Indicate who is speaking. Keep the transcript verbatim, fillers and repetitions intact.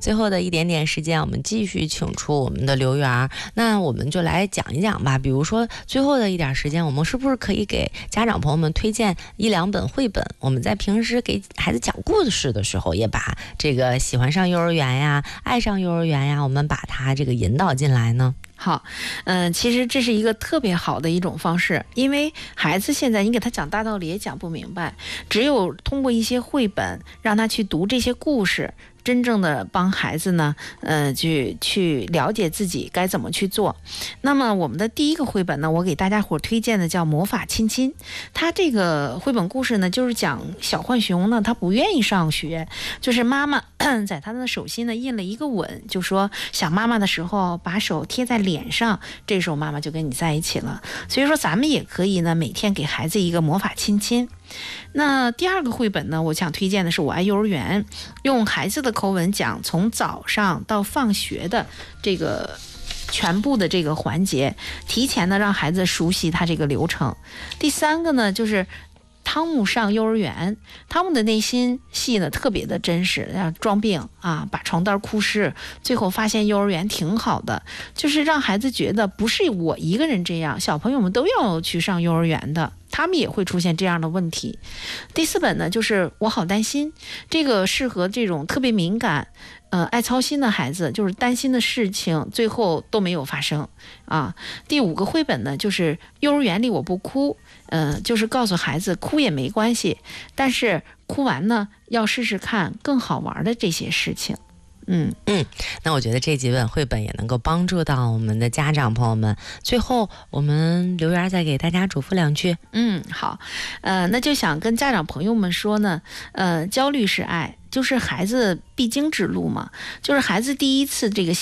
Speaker 1: 最后的一点点时间，我们继续请出我们的刘媛，那我们就来讲一讲吧。比如说最后的一点时间，我们是不是可以给家长朋友们推荐一两本绘本？我们在平时给孩子讲故事的时候，也把这个喜欢上幼儿园呀、爱上幼儿园呀，我们把它这个引导进来呢？
Speaker 2: 好，嗯、呃，其实这是一个特别好的一种方式，因为孩子现在你给他讲大道理也讲不明白，只有通过一些绘本让他去读这些故事，真正的帮孩子呢，呃，去去了解自己该怎么去做。那么我们的第一个绘本呢，我给大家伙推荐的叫《魔法亲亲》。它这个绘本故事呢，就是讲小浣熊呢，他不愿意上学，就是妈妈在他的手心呢印了一个吻，就说想妈妈的时候把手贴在脸上，这时候妈妈就跟你在一起了。所以说咱们也可以呢，每天给孩子一个魔法亲亲。那第二个绘本呢，我想推荐的是《我爱幼儿园》，用孩子的口吻讲从早上到放学的这个全部的这个环节，提前呢让孩子熟悉他这个流程。第三个呢就是汤姆上幼儿园，汤姆的内心戏呢特别的真实，装病啊，把床单哭湿，最后发现幼儿园挺好的，就是让孩子觉得不是我一个人这样，小朋友们都要去上幼儿园的，他们也会出现这样的问题。第四本呢就是我好担心，这个适合这种特别敏感呃，爱操心的孩子，就是担心的事情最后都没有发生啊。第五个绘本呢就是幼儿园里我不哭，呃，就是告诉孩子哭也没关系，但是哭完呢要试试看更好玩的这些事情。嗯
Speaker 1: 嗯，那我觉得这几本绘本也能够帮助到我们的家长朋友们。最后我们刘媛再给大家嘱咐两句。
Speaker 2: 嗯，好，呃，那就想跟家长朋友们说呢，呃，焦虑是爱，就是孩子必经之路嘛，就是孩子第一次这个